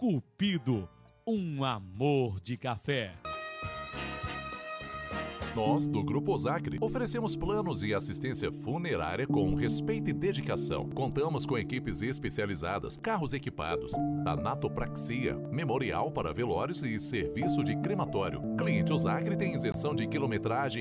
Cupido, um amor de café. Nós, do Grupo Osacre, oferecemos planos e assistência funerária com respeito e dedicação. Contamos com equipes especializadas, carros equipados, tanatopraxia, memorial para velórios e serviço de crematório. Cliente Osacre tem isenção de quilometragem